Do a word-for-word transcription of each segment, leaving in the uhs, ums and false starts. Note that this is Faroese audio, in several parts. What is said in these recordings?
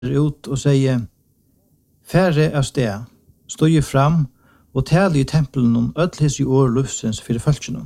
ut og sier, færre av sted, stod jo fram og tale i tempelen om ødels i år lufsens for følelsene.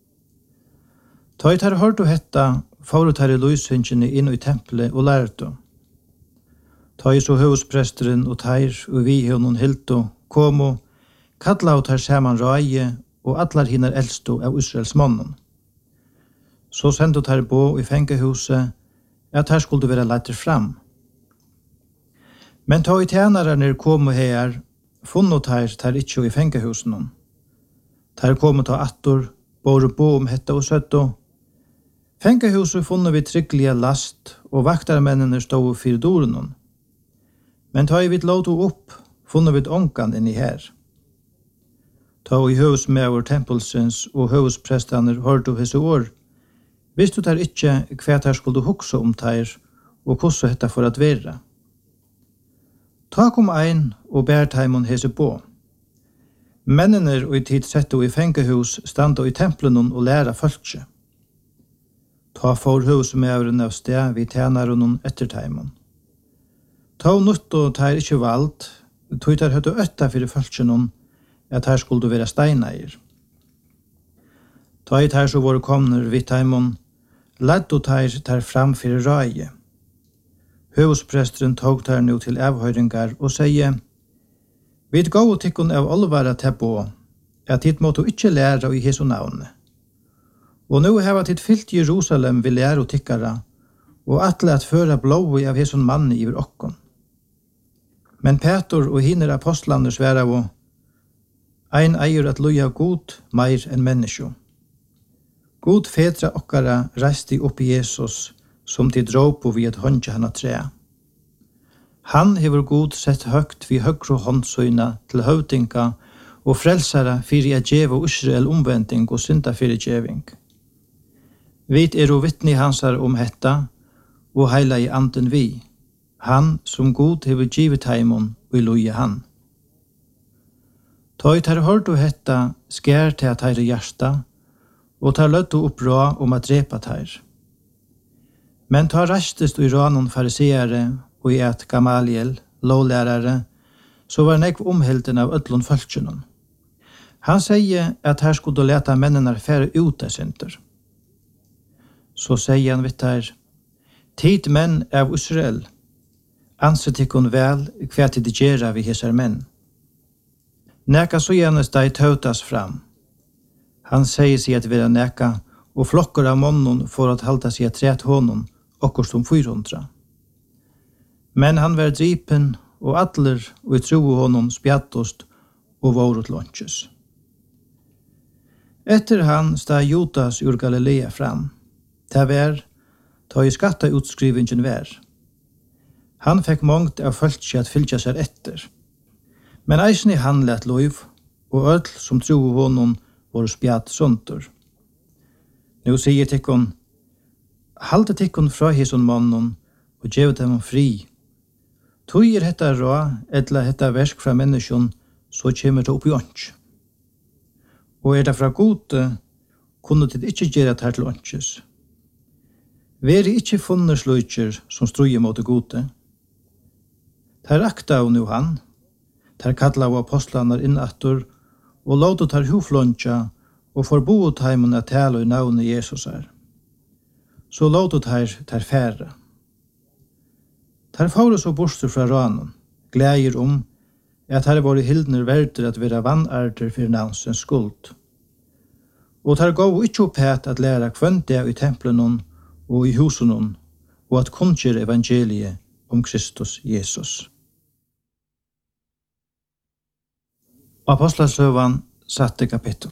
Ta i tar hørt og hetta, for å ta i løsingene inn i tempelet og lærte. Ta i så høvespresteren og teir og vi hønnen hilt og kom og kalla og tar saman røye og atlar hinner eldstå av Israels mannen. Så sendte tar bo i fengehuset at her skulle være letter fram. Men ta i tjenerne kom og her, funnet tar tar ikke i fengehusen. Tar kom og ta attor, bare bo om hetta og søtto. Fengehuset funnet vi trygglige last, og vaktarmennene stod for doren. Men ta i vidt låto opp, funnet vi ånkan inni her. Ta i høvesmever tempelsens og høvesprestaner hørte hese år, visste du der ikke hva der skulle hukse om der, og hvordan dette for at være. Ta kom ein og bær taimon hese på. Mennene og i tid sette i fengehus standa i tempelen og læra folket. Ta for høvesmeveren av sted vi tjener noen etter taimon. Ta nutt og tar ikke valgt, tog der høtte øtta for folket noen, at her skulle være steineier. Ta i her så var komner vidt taimon, ledd og tar tar fram for røye. Høvespresteren tog der nå til avhøringar og sier, «Vi gå og tikkun av olvara til på, at tid måtte ikke lære i Jesu navnet. Og nå har tid fyllt Jerusalem vil lære og tikkara, og atle at føra blåi av Jesu mann iver okkon. Men Petor og hinner apostlene sværa og, ein eier at loja god meir enn menneskjo. God fedra okkara reiste opp i Jesus, som de drog på vid håndja han av tre. Han hever god sett høgt vid høgro håndsøyna til høvdinga og frelsara fyrir a djeva Israel omvending og synda fyrir djeving. Vit er og vittni hansar om hetta, og heila i anden vi, han som god hever givet heimon og i loja han. Ta ut her hørt og hetta skær til at her hjärsta, og tar løtt og oppra om at drepa ter. Men ta rastest i ranon fariseere og i et Gamaliel, lovlærare, så var nekv omhelten av ødlon føltsjonen. Han sier at her skulle du leta mennene fære ut av synder. Så sier han vitt her, tid menn av Israel, anset ikkon vel hva til de gjerra vi hesar menn. Neka så gjennes deg tautas fram. Han sier seg at vera neka, og flokker av månen for at halda seg at tret hånden, okkur som fyrhundra. Men han var dripen, og atler og i tro honom spjattost og vorot lunches. Etter han stod Judas ur Galilea fram. Det var, ta i skatta utskrivingen var. Han fikk mångt av folk at fylgja seg etter. Men eisen i han lett lov, og öll som tro honom var spjatt sunter. Nå sier tikkun, halte tikkun fra hesson mannen, og gjev dem fri. Tog er hetta rå, etla hetta versk fra menneskjon, så kommer det opp i ånds. Og er det fra gode, kunne det ikke gjøre det her til ånds. Vær ikke funnet sløyker som struer mot det gode. Der akta og nu han, der kalla av apostlanar innattor, og låta tar hufluncha, og forbo taimen at tala i navnet Jesus er. Så låta tar tar færre. Tar får så borster fra ranen, glæger om at her var hildner verder at være vannarter for navnsens skuld. Og tar gå ikke opp het at læra kvønte i tempelen og i husen, og at kunnskjer evangeliet om Kristus Jesus. Apostlasøvan satte kapittel.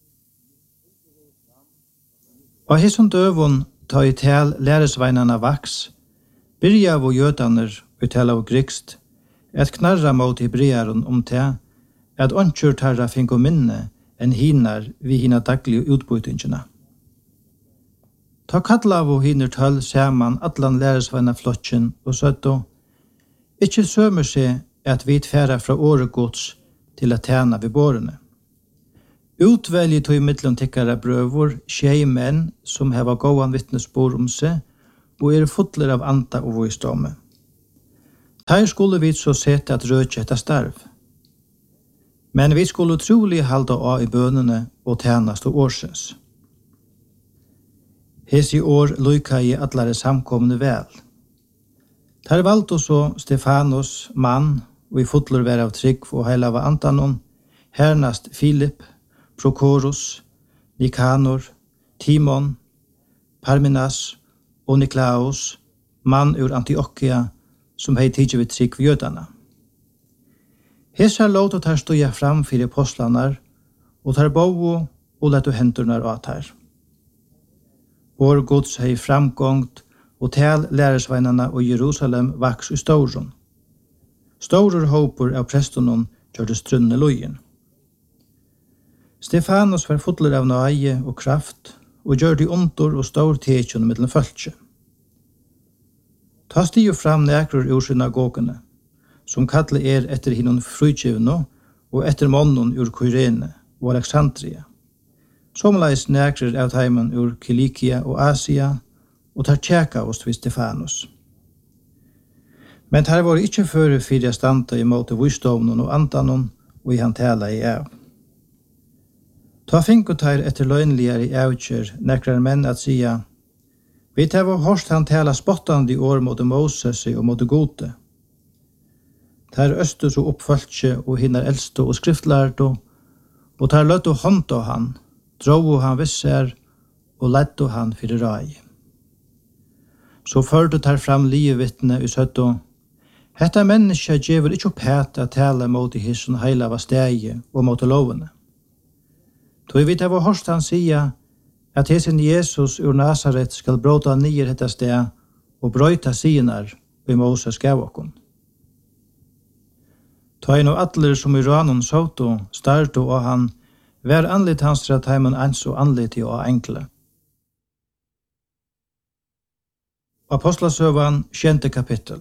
Og hesson døvun ta i tel læresveinarna vaks, byrja av jødaner og tel av grikst, et knarra mot hebrearen om te, at åndsjur tarra finko minne enn hinar vi hina daglige utbytingina. Ta kalla av hinner tøll saman atlan læresveina flotjen og søtto, ikkje sømer seg at vi tfæra fra åregods til at tjena ved bårene. Utvelje tog mittlom tikkara brøvor, tjei menn som heva gåan vittnesbord om seg, og er fotler av anta og visdomme. Her skulle vi så sett at rødje etter starv. Men vi skulle trolig halda av i bønene og tjenest og årsens. Hes i år lykka i allare samkomne vel. Der valgte så Stefanos, mann, og i fotler vær av trygg og heila av Antanon, hernast Filip, Prokoros, Nikanor, Timon, Parmenas og Niklaus, mann ur Antiochia, som hei tidsi vi trygg ved jødana. Hesar låt at her stod jeg fram fyrir postlanar, og tar bovo og lett og hendurnar at her. Vår gods hei framgångt, og tal læresveinarna og Jerusalem vaks i stauron. Staurur håpur av prestonon gjørte strunne lojen. Stefanos var fotler av nøye og kraft, og gjørte ontor og staur tekjon mellom fölkje. Ta stig fram nekrur ur synagogene, som kallar er etter hinnon frutjivno og etter monnon ur Kyrene og Alexandria. Somleis nekrur av teimen ur Kilikia og Asia, og tar tjeka oss vid Stefanos. Men her var ikkje føre fyrir standa i måte vysdovnen og andanon, og i han tala i av. Ta finkot her etter løgnligere i avkjer, nekrar menn at sia, vi tar var hårst han tala spottande i år mot Moses og mot gode. Tar østus og oppfølgje og hinnar eldste og skriftlærdo, og tar løtt og hånd av han, dro han visser, og lett han fyrir rai. Så førte tar fram livevittne i søtto, hetta menneska djevel ikkje opphet at tala mot i hisson heila var stegi og mot lovene. Toi vi tar var hårst han sia, at hesen Jesus ur Nazaret skal bråta nyer hetta steg og brøyta sinar vi Moses gav okkom. Ta inn og atler som i ranon såto, starto og han, vær anlitt hans til at heimen ans og anlitt og enkle. Apostlasøvan, kjente kapittel.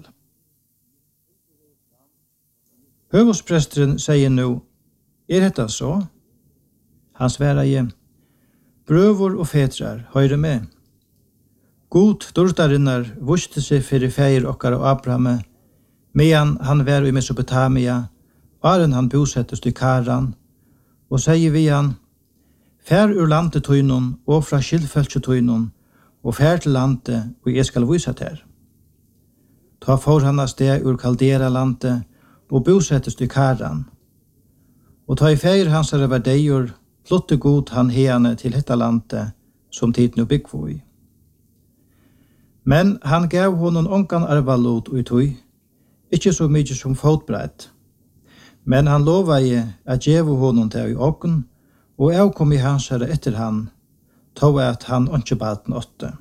Høvospresteren sier nu, er dette så? Han sværer igjen, brøvor og fetrar, høyre med. God dortarinnar vuste seg fyrir feir okkar og Abrahame, medan han var i Mesopotamia, varen han bosettest i Karan, og sier vi han, fær ur landet tøynon og fra skilfølse tøynon, og fær til landet, og jeg skal vise til. Ta for han av sted ur Kaldera landet, og bosettest i Karan. Og ta i feir hans er verdeier, plotte god han heane til dette landet, som tid nu byggvo i. Men han gav honom onkan arvalot og i tøy, ikkje så mykje som fotbreit. Men han lovade at gjevo honom til i åken, og jeg kom i hans herre etter han, tog at han ikke baden åtte.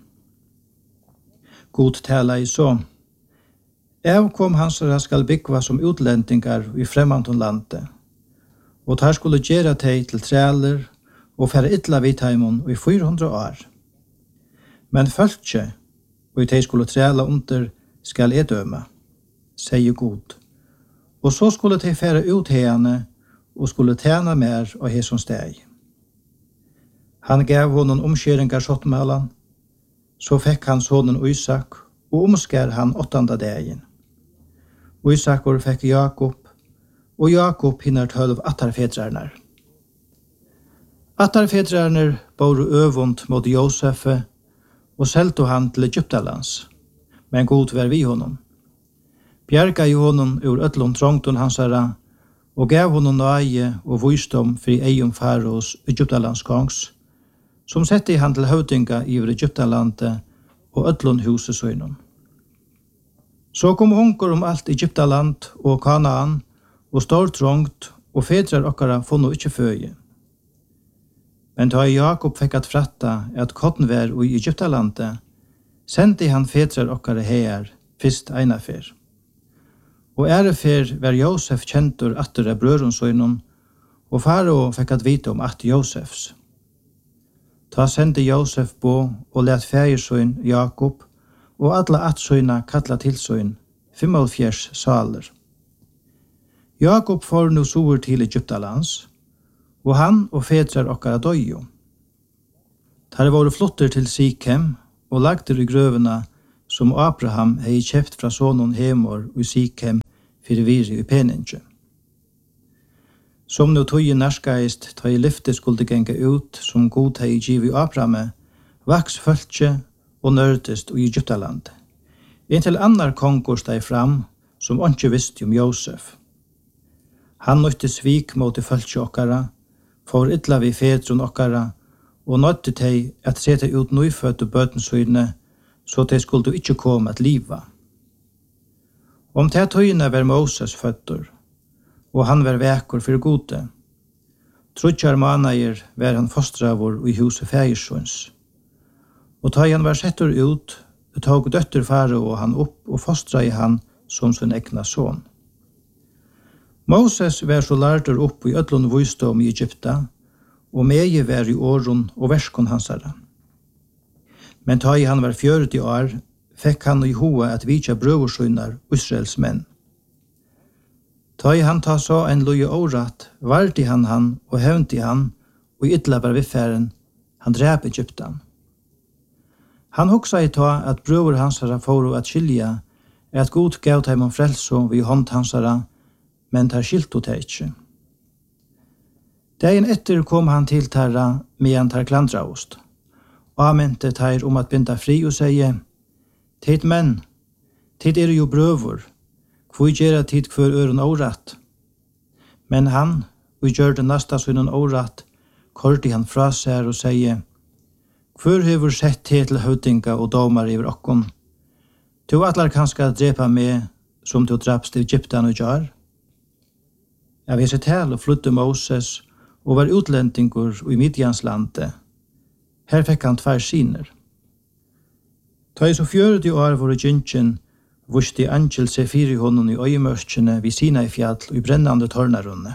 God tala i så. Jeg kom hans herre skal byggva som utlendingar i fremmandon landet, og der skulle gjøre teg til træler og fære ytla vidheimon i fyra hundra år. Men følge, og i teg skulle træla under, skal jeg døme, sier god. Og så skulle teg fære ut hene, og skulle tjene mer av hesson steg. Han gav honom omkjøringar sottmalan, så fikk han sonen Isak, og omskær han åttanda dagen. Isakor fikk Jakob, og Jakob hinner tølv attarfedrarnar. Attarfedrarnar bor øvund mot Josefe, og selte han til Egyptalands, men god var vi honom. Bjerga i honom ur ötlund trångton hansara, og gav honom nøye og visdom fri eium Faraos Egyptalands kongs, som sette i han til høvdinga i Egyptalandet og ötlund huset søgnon. Så kom hunker om alt Egyptaland og Kanaan, og stor trångt, og fedrar okkara funno ikkje føye. Men da Jakob fikk at fratta at kotten var i Egyptalandet, sendte han fedrar okkara her, fyrst einafer. Og ærefer var Josef kjentur atter av brøronsøynon, og Farao fikk at vite om at Josefs. Ta sendte Josef på og let feiersøyn Jakob, og alle atsøyna kalla tilsøyn, femogfjers saler. Jakob får nu sover til Egyptalands, og han og fedrar okkara døyo. Der var flotter til Sikhem, og lagter i grøvene, som Abraham hei kjøpt fra sonen Hemor og Sikhem fyrir viri i peninge. Som nu tøye nærskaist, ta i lyfte skulle genga ut, som god hei giv i Abraham, vaks følge og nørdest i Egyptaland. Inntil annar kongur steg fram, som ikke visste om Josef. Han nøytte svik mot i følge okkara, for illa vi fedron okkara, og nøytte teg at sette ut nøyfødde bøtensøyne, så de skulle ikke komme at liva. Om te tøyene var Moses føtter, og han var vekur for gode. Trudjar manager var han fostravor i huset Fægersons. Og ta han var setter ut, tog døtter fare og han opp og fostra i han som sin egna son. Moses var så lærter opp i ødlund visdom i Egypta, og meie var i åren og verskon hansara. Men ta i han var fjøret i år, fikk han i hoa at vitja brøversøynar Israels menn. Ta i han ta så en loje året, varti han han og hevnti han, og ytla var viffæren, han drep Egyptan. Han hoksa i ta at brøver hansara fåru at skilja, at god gav dem om frelso vi hånd hansara, men tar skilto det ikkje. Dagen etter kom han til tarra, medan tar klandraost. Og amente tar om at binda fri og seie, «Tid menn, tid er jo brøver, hvor gjerra tid hver øren året?» Men han, og gjør det nasta sunnen året, kordi han fra seg og seie, «Hvor hever sett til til høvdinga og domar iver okkon? Tu atlar kanska drepa med, som du drapst i Egyptan og jar?» Jeg vil se til å flytte Moses og var utlendingur i Midjanslandet. Her fikk han tvær siner. Ta i så fjøret i år vore gyntjen, vusti angel se fire honom i øyemørskjene vid sina i fjall og i brennande tornarunne.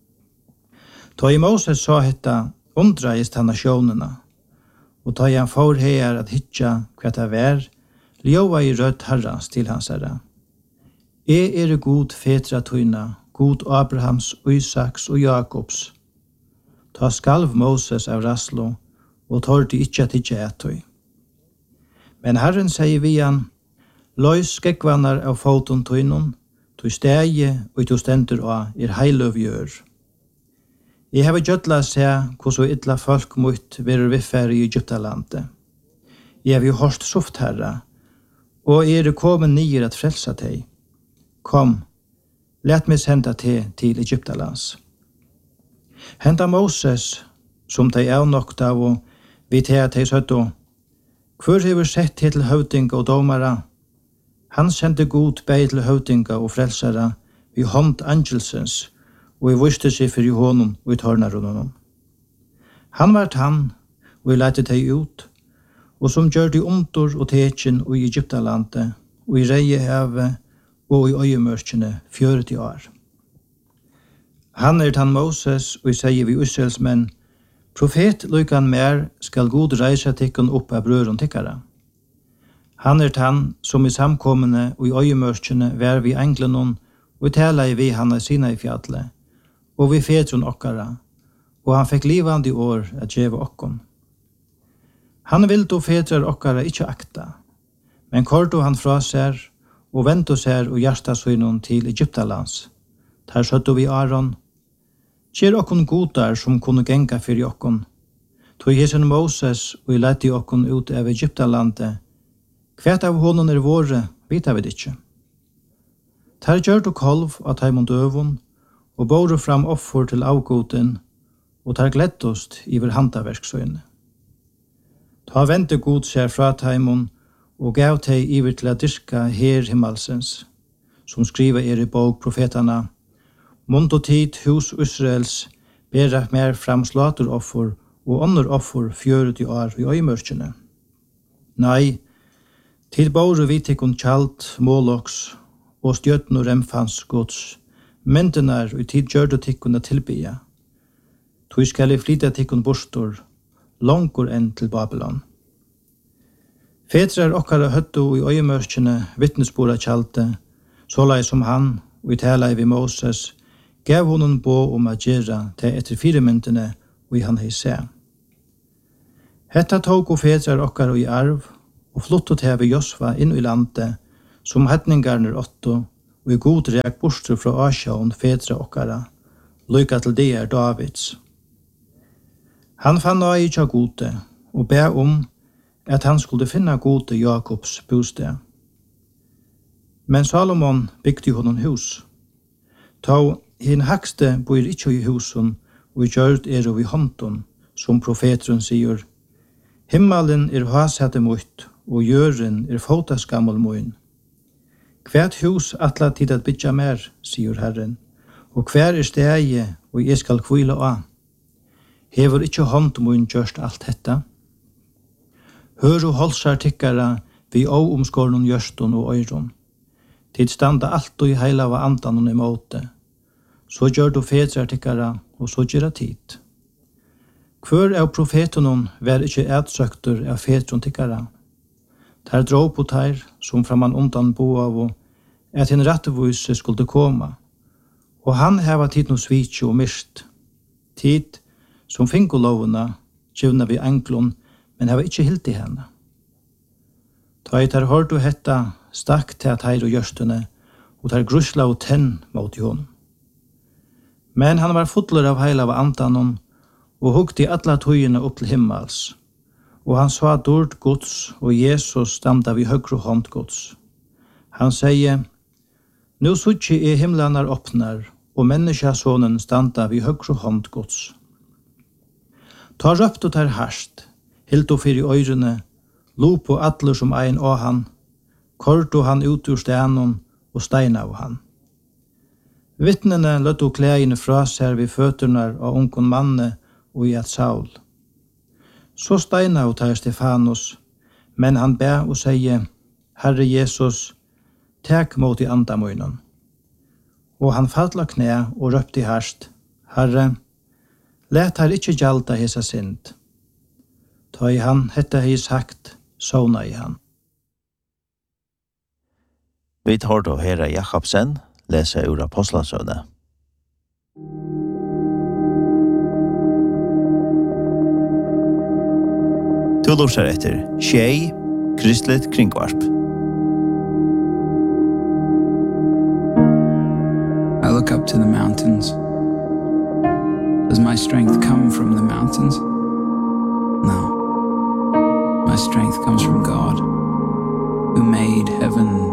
Ta i Moses sa hetta, undreist han av sjånene, og ta i han for her at hitja hva det var, ljova i rødt herrans til hans herre. E er god fetra tøyna, god Abrahams, Isaks og Jakobs. Ta skalv Moses av Raslo, og tar de ikke at ikke etøy. Men Herren sier vi han, løys skekvannar av foton tøynon, to stegi og to stendur av er heiløvgjør. Jeg har gjøtla se hvordan ytla folk mot være viffære i Egyptalandet. Jeg har jo hørt soft herra, og er kommet nyer at frelsa teg. Kom, let meg senda teg til Egyptalands. Henta Moses, som teg er nokt av, og vi teg at teg søtto, hvor hever sett til høvdinga og domara? Han sendte god bei til høvdinga og frelsara vi hånd angelsens, og vi viste seg for i hånden og i tårnarunnen. Han var han, og vi lette teg ut, og som gjør de omtor og tekjen og i Egyptalandet, og i Reiehave og i øyemørkene fjøret i år. Han er han Moses, og vi sier vi Israels menn, profet lykan mer skal god reisa tikkun opp av brøren tikkara. Han er han som i samkommende og i øyemørkene vær vi englenon, og tala i vi han av sina i fjallet, og vi fedron okkara, og han fikk livande i år at djeva okkon. Han vil då fedrar okkara ikkje akta, men kordo han fra ser, og vento ser og hjärsta synon til Egyptalands. Der søtto vi Aron, kjer okkon godar som kunne genga fyrir okkon, tog hesen Moses og i lette okkon ut av Egyptalandet, kvært av honom er våre, vita vi ikkje. Der gjør du kolv av taimon døvun, og båre fram offer til avgoden, og tar gleddost iver handaverksøyne. Ta vente god ser fra taimon, og gav teg iver til a dyrka her himmalsens, som skriva er i bok profetana, Mund og tid hus Israels bera mer fram slateroffer og andre offer fjøret i år i øymørkene. Nei, til båre vi tikkun kjalt, måloks, og stjøtten og remfans gods, mentenar og tid gjør det tikkun at tilbya. Tog skal jeg flytta tikkun bostor, langkur enn til Babylon. Fetrar okkara høttu i øymørkene vittnesbora kjalte, sålai som han, og i tala vi Moses, gav honom bo om at gjera til etter fire myndene og i han hei se. Hetta tog og fedrar okkar og i arv, og flottet her ved Josva inn i landet, som hedningarne åtto, og i god rek borster fra Asjaun, fedre okkara, lykka til det er Davids. Han fann nøye tja gode, og be om at han skulle finne gode Jakobs bosted. Men Salomon bygde honom hus. Ta hin hakste bor ikkje i husen, og gjørd er og i hånden, som profeteren sier, himmelen er hasete mot, og jøren er fotaskammel moin. Hvert hus atla tid at bytja mer, sier Herren, og hver er stegi, og jeg skal kvile av. Hever ikkje hånd moin gjørst alt detta? Hør og holsar tikkara, vi å omskårnon gjørston og øyron. Tid standa alt og i heila av andan i måte. Så gjør du fedrar tikkara, og så gjør tid. Hver av profetenon var ikkje edsøkter av fedron tikkara. Der dro på teir, som framan undan bo av, at en rettevise skulle koma. Og han heva tid no svitje og mist. Tid som finko lovuna, tjuvna vi enklon, men heva ikkje hilt i henne. Ta i ter hård og hetta, stakk til at heir og gjørstene, og ter grusla og tenn mot hon. Men han var fotler av heila av andanon, og hugde i alla tøyene opp til himmels. Og han sa dord Guds, og Jesus standa vid høgre hånd Guds. Han sier, nu sutje i himlanar åpnar, og menneskjasonen standa vid høgre hånd Guds. Ta røpt og tar harst, hilt og fyr i øyrene, lo på atler som ein av han, kort og han ut ur stenon og stein av han. Vittnene løtt og klægene fra seg vid føturnar av unkon manne og i et Saul. Så steina og tar Stefanus, men han be og sier, Herre Jesus, tek mot i andamøynen. Og han falla knæ og røpte i harst, Herre, let her ikkje gjalda hesa synd. Ta i han, hette hei sagt, sovna i han. Vi tar då Herre Jakobsen, lese ur Apostlasøvne. Du lorser etter Tjei, Kristelig Kringvarp. I look up to the mountains. Does my strength come from the mountains? No. My strength comes from God, who made heaven